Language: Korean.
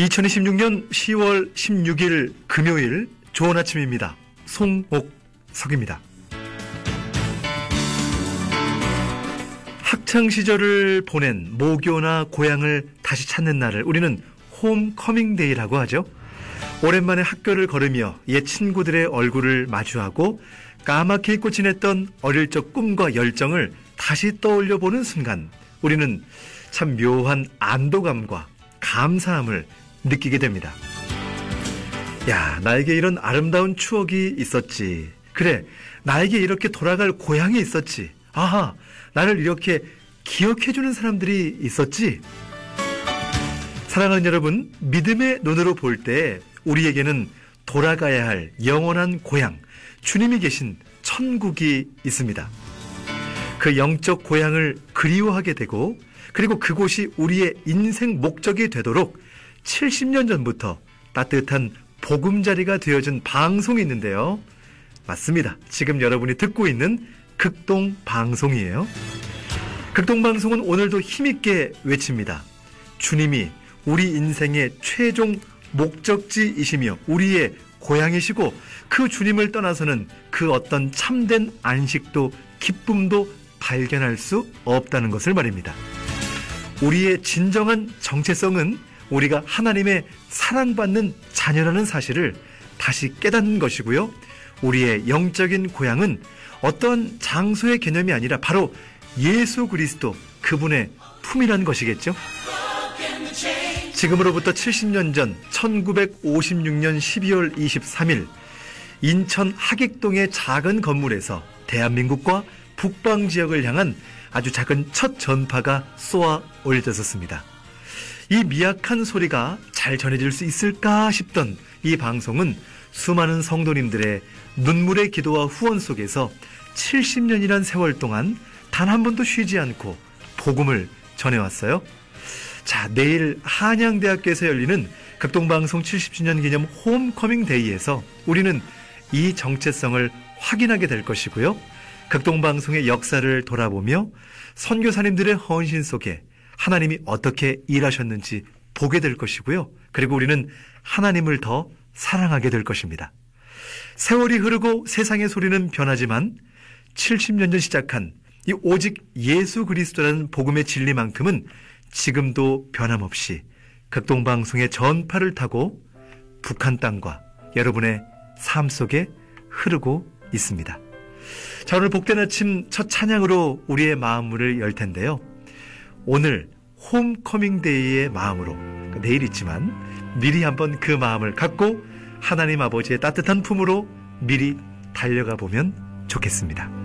2026년 10월 16일 금요일 좋은 아침입니다. 송옥석입니다. 학창시절을 보낸 모교나 고향을 다시 찾는 날을 우리는 홈커밍데이라고 하죠. 오랜만에 학교를 걸으며 옛 친구들의 얼굴을 마주하고 까맣게 잊고 지냈던 어릴 적 꿈과 열정을 다시 떠올려보는 순간 우리는 참 묘한 안도감과 감사함을 느끼게 됩니다. 야, 나에게 이런 아름다운 추억이 있었지. 그래, 나에게 이렇게 돌아갈 고향이 있었지. 아하, 나를 이렇게 기억해주는 사람들이 있었지. 사랑하는 여러분, 믿음의 눈으로 볼 때 우리에게는 돌아가야 할 영원한 고향, 주님이 계신 천국이 있습니다. 그 영적 고향을 그리워하게 되고 그리고 그곳이 우리의 인생 목적이 되도록 70년 전부터 따뜻한 보금자리가 되어준 방송이 있는데요. 맞습니다. 지금 여러분이 듣고 있는 극동방송이에요. 극동방송은 오늘도 힘있게 외칩니다. 주님이 우리 인생의 최종 목적지이시며 우리의 고향이시고 그 주님을 떠나서는 그 어떤 참된 안식도 기쁨도 발견할 수 없다는 것을 말입니다. 우리의 진정한 정체성은 우리가 하나님의 사랑받는 자녀라는 사실을 다시 깨닫는 것이고요. 우리의 영적인 고향은 어떤 장소의 개념이 아니라 바로 예수 그리스도 그분의 품이라는 것이겠죠. 지금으로부터 70년 전 1956년 12월 23일 인천 하객동의 작은 건물에서 대한민국과 북방 지역을 향한 아주 작은 첫 전파가 쏘아 올려졌습니다. 이 미약한 소리가 잘 전해질 수 있을까 싶던 이 방송은 수많은 성도님들의 눈물의 기도와 후원 속에서 70년이란 세월 동안 단 한 번도 쉬지 않고 복음을 전해왔어요. 자, 내일 한양대학교에서 열리는 극동방송 70주년 기념 홈커밍 데이에서 우리는 이 정체성을 확인하게 될 것이고요. 극동방송의 역사를 돌아보며 선교사님들의 헌신 속에 하나님이 어떻게 일하셨는지 보게 될 것이고요. 그리고 우리는 하나님을 더 사랑하게 될 것입니다. 세월이 흐르고 세상의 소리는 변하지만 70년 전 시작한 이 오직 예수 그리스도라는 복음의 진리만큼은 지금도 변함없이 극동방송의 전파를 타고 북한 땅과 여러분의 삶 속에 흐르고 있습니다. 자, 오늘 복된 아침 첫 찬양으로 우리의 마음문을 열 텐데요. 오늘 홈커밍 데이의 마음으로 내일 있지만 미리 한번 그 마음을 갖고 하나님 아버지의 따뜻한 품으로 미리 달려가 보면 좋겠습니다.